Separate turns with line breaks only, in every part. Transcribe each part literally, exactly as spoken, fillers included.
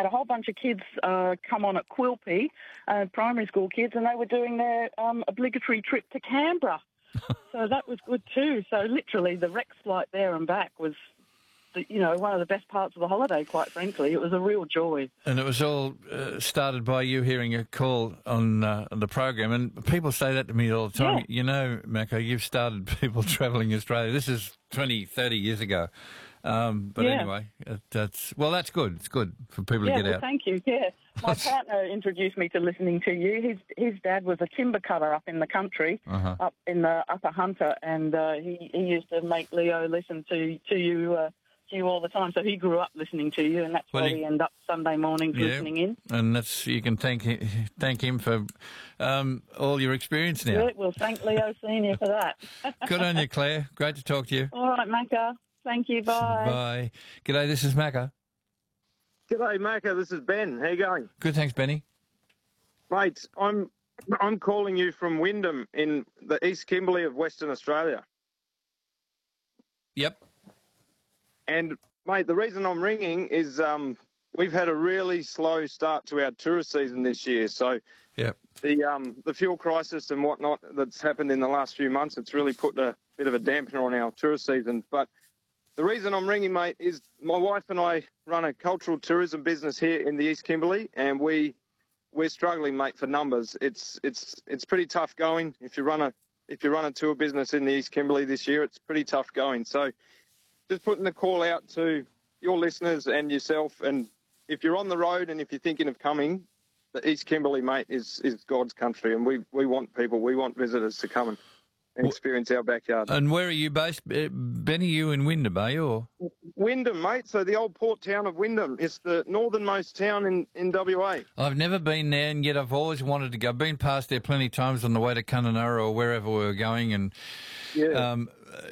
had a whole bunch of kids uh, come on at Quilpie, uh, primary school kids, and they were doing their um, obligatory trip to Canberra. So that was good too. So literally the Rex flight there and back was, the, you know, one of the best parts of the holiday, quite frankly. It was a real joy.
And it was all uh, started by you hearing a call on, uh, on the program. And people say that to me all the time.
Yeah.
You know, Mako, you've started people travelling Australia. This is twenty, thirty years ago. Um, but
yeah.
anyway, it, that's well, that's good. It's good for people
yeah,
to get
well,
out.
Thank you. Yeah, my partner introduced me to listening to you. His his dad was a timber cutter up in the country,
uh-huh.
up in the Upper Hunter, and uh, he he used to make Leo listen to to you. Uh, to you all the time, so he grew up listening to you, and that's
well,
why
he,
we end up Sunday mornings
yeah,
listening in.
And that's you can thank him, thank him for um, all your experience now.
Yeah, well, thank Leo Senior for that.
Good on you, Claire. Great to talk to you.
All right, Macca. Thank you. Bye.
Bye. G'day, this is Macca.
G'day, Macca. This is Ben. How you going?
Good, thanks, Benny.
Mate, I'm I'm calling you from Wyndham in the East Kimberley of Western Australia.
Yep.
And, mate, the reason I'm ringing is um, we've had a really slow start to our tourist season this year. So
yep.
the um, the fuel crisis and whatnot that's happened in the last few months, it's really put a bit of a dampener on our tourist season. But the reason I'm ringing, mate, is my wife and I run a cultural tourism business here in the East Kimberley, and we we're struggling, mate, for numbers. It's it's it's pretty tough going. If you run a if you run a tour business in the East Kimberley this year, it's pretty tough going. So just putting the call out to your listeners and yourself, and if you're on the road and if you're thinking of coming, the East Kimberley, mate, is is God's country, and we we want people, we want visitors to come and and experience our backyard.
And where are you based? Uh, Benny, you in Wyndham, are you? Or?
Wyndham, mate. So the old port town of Wyndham. It's the northernmost town in, in W A.
I've never been there, and yet I've always wanted to go. I've been past there plenty of times on the way to Kununurra or wherever we were going, and
yeah.
Um,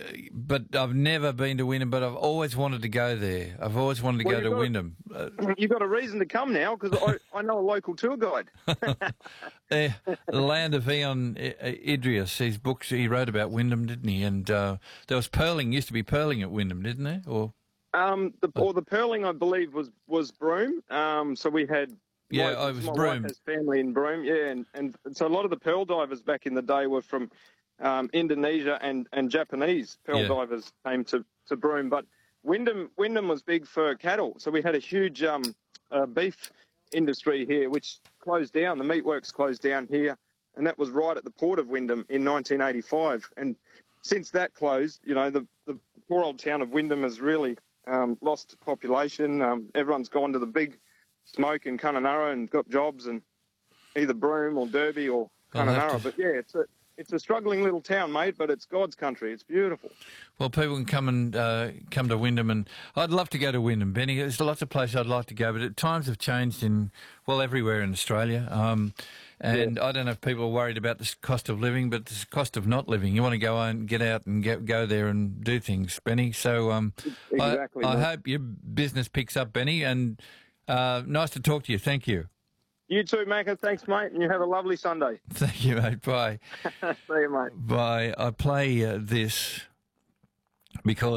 but I've never been to Wyndham, but I've always wanted to go there. I've always wanted to
well,
go to
got,
Wyndham. Uh,
you've got a reason to come now, because I, I know a local tour guide.
uh, the Land of Eon Idris, his books, he wrote about Wyndham, didn't he? And uh, there was pearling, used to be pearling at Wyndham, didn't there? Or
um, the, or the pearling, I believe, was, was Broome. Um, so we had...
Yeah,
my,
I was
my
Broome.
wife has family in Broome, yeah, and, and so a lot of the pearl divers back in the day were from um, Indonesia, and, and Japanese pearl
yeah.
divers came to, to Broome. But Wyndham Wyndham was big for cattle, so we had a huge um, uh, beef industry here, which closed down. The meatworks closed down here, and that was right at the port of Wyndham in nineteen eighty-five. And since that closed, you know, the, the poor old town of Wyndham has really um, lost population. Um, everyone's gone to the big smoke in Kununurra and got jobs in either Broome or Derby or Kununurra. To... But yeah, it's a it's a struggling little town, mate. But it's God's country. It's beautiful.
Well, people can come and uh, come to Wyndham, and I'd love to go to Wyndham, Benny. There's lots of places I'd like to go, but times have changed in well everywhere in Australia. Um, and yeah. I don't know if people are worried about the cost of living, but the cost of not living. You want to go and get out and get, go there and do things, Benny. So um,
exactly,
I, I hope your business picks up, Benny, and uh, nice to talk to you. Thank you.
You too, Macca. Thanks, mate, and you have a lovely Sunday.
Thank you, mate. Bye.
See you, mate.
Bye. I play uh, this because